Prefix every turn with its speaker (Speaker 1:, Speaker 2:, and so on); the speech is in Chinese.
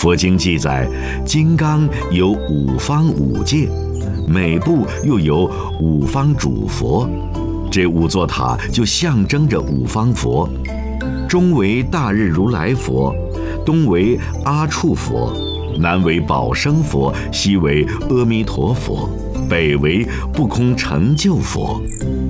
Speaker 1: 佛经记载，金刚有五方五界，每部又有五方主佛，这5座塔就象征着五方佛。中为大日如来佛，东为阿处佛，南为宝生佛，西为阿弥陀佛，北为不空成就佛。